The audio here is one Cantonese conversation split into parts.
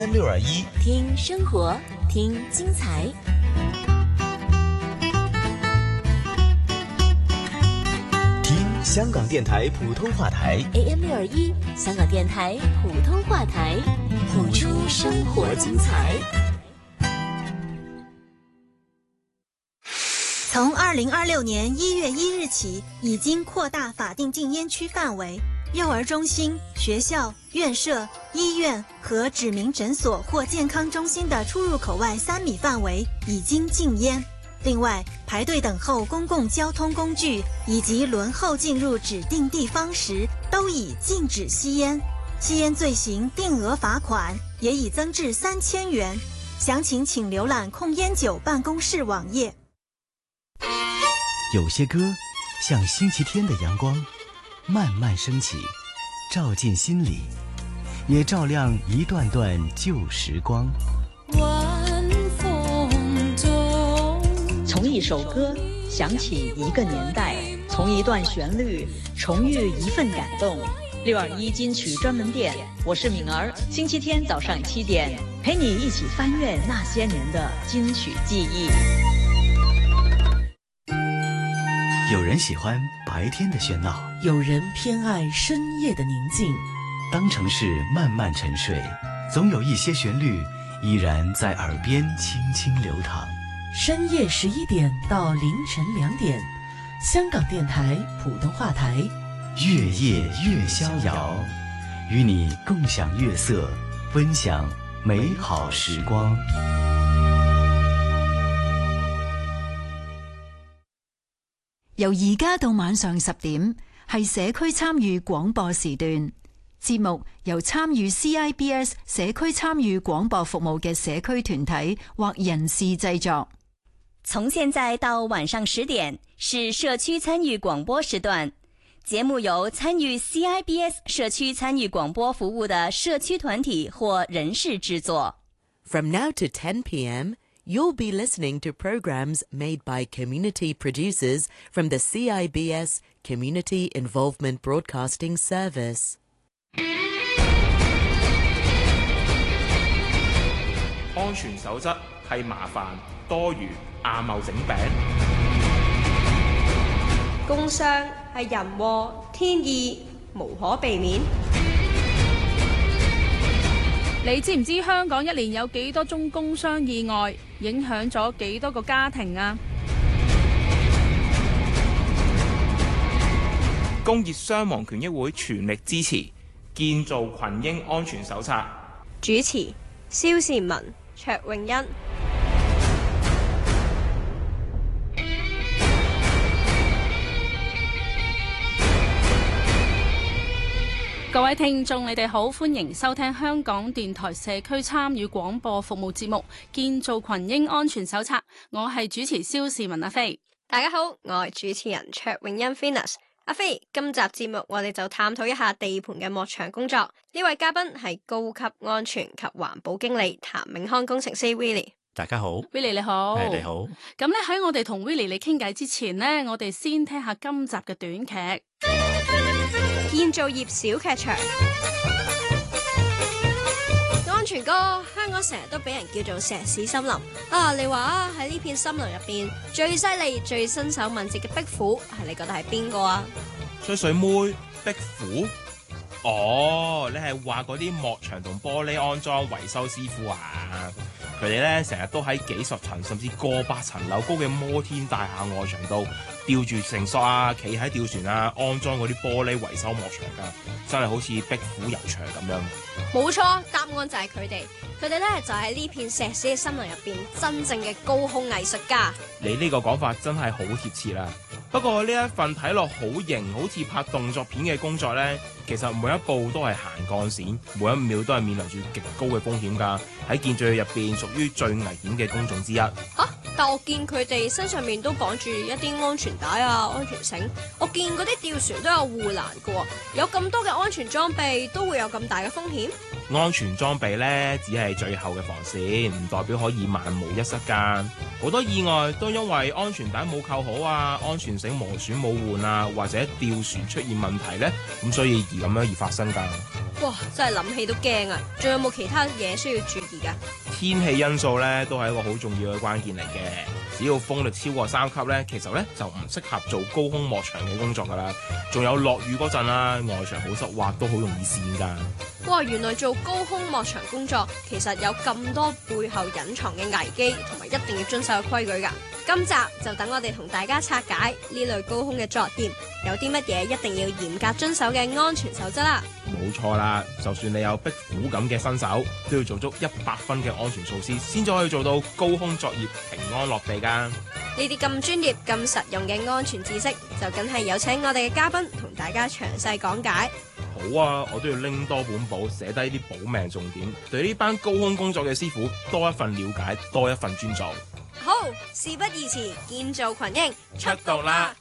621， 听生活，听精彩。 听香港电台普通话台 AM621，香港电台普通话台，谱出生活精彩。 从2026年1月1日起，已经扩大法定禁烟区范围。幼儿中心、学校、院舍、医院和指明诊所或健康中心的出入口外3米范围已经禁烟。另外，排队等候公共交通工具以及轮候进入指定地方时，都已禁止吸烟。吸烟罪行定额罚款也已增至3000元。详情请浏览控烟9办公室网页。 有些歌像星期天的阳光，慢慢升起，照进心里，也照亮一段段旧时光。 晚风中， 从一首歌想起一个年代，从一段旋律重遇一份感动。621金曲专门店，我是敏儿，星期天早上7点，陪你一起翻阅那些年的金曲记忆。 有人喜欢白天的喧闹， 有人偏爱深夜的宁静。 当城市慢慢沉睡，总有一些旋律依然在耳边轻轻流淌。 深夜11点到凌晨2点，香港电台普通话台， 月夜越逍遥，与你共享月色，分享美好时光。 由而家到晚上10點，係社區參與廣播時段。節目由參與 CIBS 社區參與廣播服務嘅社區團體或人士製作。 從現在到晚上10點是社區參與廣播時段，節目由參與 CIBS 社區參與廣播服務的社區團體或人士製作。 From now to 10 p.m., you'll be listening to programs made by community producers from the CIBS Community Involvement Broadcasting Service. 安全守則係麻煩多餘亞貿整餅。 工傷係人禍天意，無可避免。 你知唔知香港一年有幾多宗工傷意外，影響咗幾多個家庭啊？ 工業傷亡權益會全力支持建造群英安全手冊。 主持：蕭善文、卓永欣。 各位聽眾，你哋好，歡迎收聽香港電台社區參與廣播服務節目《建造群英安全手冊》，我係主持蕭士文阿飛。 大家好，我係主持人卓永欣 Venus。阿飛，今集節目我哋就探討一下地盤嘅幕牆工作。呢位嘉賓係高級安全及環保經理譚永康工程師 Willie。 大家好 ，Willie 你好， 你好。 咁咧喺我哋同 Willie 你傾偈之前呢，我哋先聽下今集嘅短劇。 建造業小劇場。安全哥，香港成日都俾人叫做石屎森林啊！你話啊，喺呢片森林入邊最犀利、最身手敏捷嘅壁虎，係你覺得係邊個啊？ 水水妹，壁虎。哦，你係話嗰啲幕牆同玻璃安裝維修師傅啊？佢哋咧成日都喺幾十層甚至過百層樓高嘅摩天大廈外牆度吊住繩索啊，企喺吊船啊，安裝嗰啲玻璃維修幕牆㗎，真係好似壁虎遊牆咁樣。 冇錯，答案就係佢哋。佢哋咧就喺呢片石屎嘅森林入邊真正嘅高空藝術家。 你呢個講法真係好貼切啦。不過呢一份睇落好型，好似拍動作片嘅工作呢，其實每一步都係行鋼線，每一秒都係面臨住極高嘅風險㗎。喺建造業入邊屬於最危險嘅工種之一。 但但我見佢哋身上面都綁住一啲安全帶啊、安全繩。我見嗰啲吊船都有護欄嘅喎，有咁多嘅安全裝備都會有咁大嘅風險？ 安全裝備呢，只係最後嘅防線，唔代表可以萬無一失㗎。好多意外都因為安全帶冇扣好啊、安全繩磨損冇換啊，或者吊船出現問題呢，咁所以咁樣而發生㗎。 哇！真係諗起都驚啊！仲有冇其他嘢需要注意㗎？ 天氣因素呢，都係一個好重要嘅關鍵嚟嘅。只要風力超過3級呢，其實呢就唔適合做高空幕牆嘅工作㗎啦。仲有落雨嗰陣啦，外牆好濕滑都好容易跣㗎。 哇！原來做高空幕牆工作其實有咁多背後隱藏嘅危機，同埋一定要遵守嘅規矩㗎。今集就等我哋同大家拆解呢類高空嘅作業，有啲乜嘢一定要嚴格遵守嘅安全守則啦。 冇錯啦，就算你有壁虎咁嘅新手，都要做足100分嘅安全措施，先至可以做到高空作業平安落地㗎。 呢啲咁專業、咁實用嘅安全知識，就梗係有請我哋嘅嘉賓同大家詳細講解。 好啊，我都要拎多本簿寫低啲保命重點，對呢班高空工作嘅師傅多一份了解，多一份尊重。 好，事不宜遲，建造群英出動啦！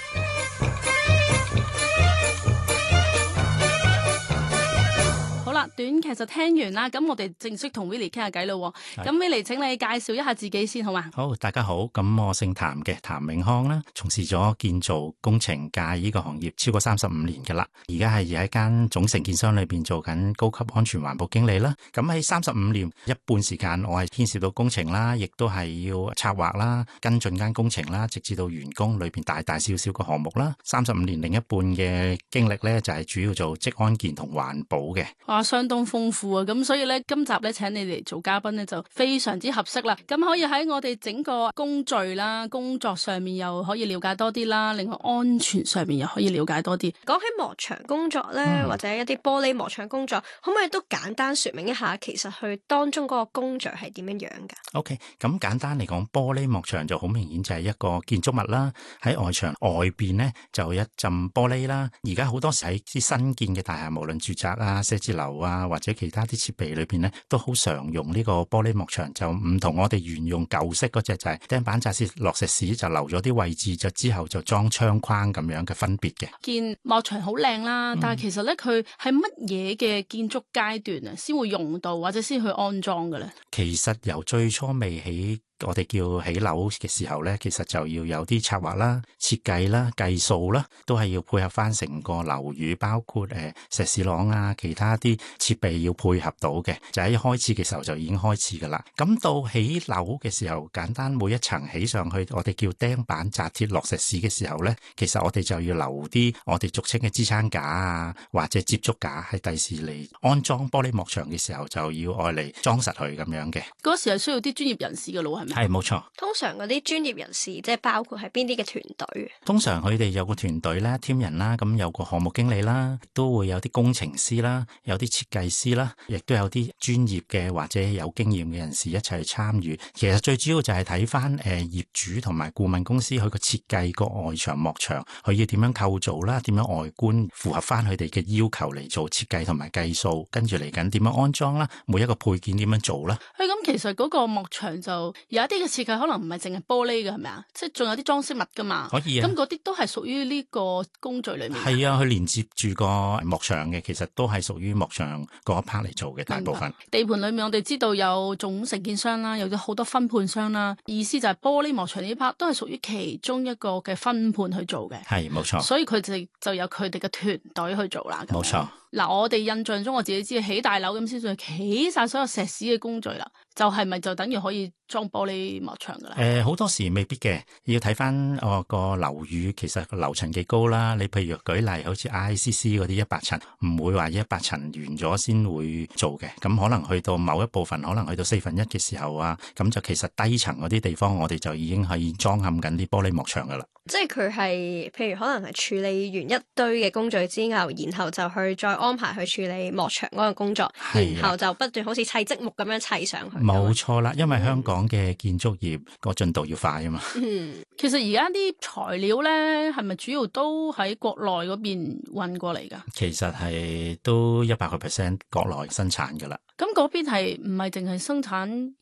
好啦，短劇就聽完啦，咁我哋正式同 Willie 傾下偈咯。咁 Willie，請你介紹一下自己先好嘛？ 好，大家好，咁我姓譚嘅，譚永康啦，從事咗建造工程界呢個行業超過35年㗎啦。而家係喺間總承建商裏邊做緊高級安全環保經理啦。咁喺35年一半時間，我係牽涉到工程啦，亦都係要策劃啦、跟進間工程啦，直至到完工裏邊大大小小嘅項目啦。35年另一半嘅經歷咧，就係主要做職安健同環保嘅。 哇，相當豐富啊！咁所以咧，今集咧請你嚟做嘉賓咧，就非常之合適啦。咁可以喺我哋整個工序啦、工作上面又可以了解多啲啦，另外安全上面又可以了解多啲。講起幕牆工作咧，或者一啲玻璃幕牆工作，可唔可以都簡單說明一下，其實佢當中嗰個工序係點樣樣噶 ？OK， 咁簡單嚟講，玻璃幕牆就好明顯就係一個建築物啦，喺外牆外邊咧就一浸玻璃啦。而家好多時喺啲新建嘅大廈，無論住宅啊、寫字樓啊，或者其他啲設備裏邊咧，都好常用呢個玻璃幕牆，就唔同我哋沿用舊式嗰隻就係釘板紮鐵落石屎，就留咗啲位置，就之後就裝窗框咁樣嘅分別嘅。 見幕牆好靚啦，但係其實咧佢係乜嘢嘅建築階段啊，先會用到或者先去安裝嘅咧？ 其實由最初未起，我哋叫起樓嘅時候咧，其實就要有啲策劃啦、設計啦、計數啦，都係要配合翻成個樓宇，包括石屎廊啊，其他啲設備要配合到嘅。就喺開始嘅時候就已經開始噶啦。咁到起樓嘅時候，簡單每一層起上去，我哋叫釘板紮鐵落石屎嘅時候咧，其實我哋就要留啲我哋俗稱嘅支撐架啊，或者接觸架，係第時嚟安裝玻璃幕牆嘅時候就要愛嚟裝實佢咁樣嘅。 嗰時係需要啲專業人士嘅咯，係咪？ 係冇錯。 通常嗰啲專業人士即係包括係邊啲嘅團隊？ 通常佢哋有個團隊啦、team 人啦，咁有個項目經理啦，都會有啲工程師啦，有啲設計師啦，亦都有啲專業嘅或者有經驗嘅人士一齊去參與。其實最主要就係睇翻業主同埋顧問公司佢個設計個外牆幕牆，佢要點樣構造啦，點樣外觀符合翻佢哋嘅要求嚟做設計同埋計數，跟住嚟緊點樣安裝啦，每一個配件點樣做啦。 咁其實嗰個幕牆就有一啲嘅設計可能唔係淨係玻璃嘅，係咪啊？即係仲有啲裝飾物噶嘛。可以啊。咁嗰啲都係屬於呢個工序裏面。係啊，佢連接住個幕牆嘅，其實都係屬於幕牆嗰一 part 嚟做嘅大部分。地盤裏面我哋知道有總承建商啦，有咗好多分判商啦，意思就係玻璃幕牆呢 part 都係屬於其中一個嘅分判去做嘅。係，冇錯。所以佢哋就有佢哋嘅團隊去做啦。冇錯。嗱，我哋印象中我自己知起大樓咁先算起晒所有石屎嘅工序啦，就係咪就等於可以裝玻璃幕牆噶啦？好多時未必嘅，要睇翻個樓宇其實個樓層幾高啦。你譬如舉例，好似 ICC 嗰啲100層，唔會話100層完咗先會做嘅。咁可能去到某一部分，可能去到1/4嘅時候啊，咁就其實低層嗰啲地方，我哋就已經係裝嵌緊啲玻璃幕牆噶啦。即係佢係，譬如可能係處理完一堆嘅工序之後，然後就去再安排去處理幕牆嗰個工作，然後就不斷好似砌積木咁樣砌上去。冇錯啦，因為香港嘅建築業個進度要快啊嘛。其實而家啲材料咧，係咪主要都喺國內嗰邊運過嚟噶？其實係都100%國內生產噶啦。咁嗰邊係唔係淨係生產一啲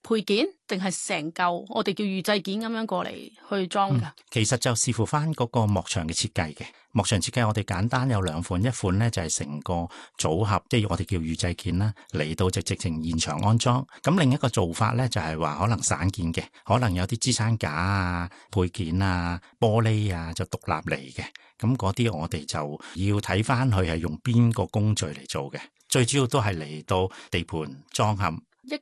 配件定係成嚿我哋叫預製件咁樣過嚟去裝㗎？ 其實就視乎翻嗰個幕牆嘅設計嘅。幕牆設計我哋簡單有兩款，一款咧就係成個組合，即係我哋叫預製件啦，嚟到就直情現場安裝。咁另一個做法咧就係話可能散件嘅，可能有啲支撐架啊、配件啊、玻璃啊就獨立嚟嘅。咁嗰啲我哋就要睇翻佢係用邊個工序嚟做嘅。最主要都係嚟到地盤裝嵌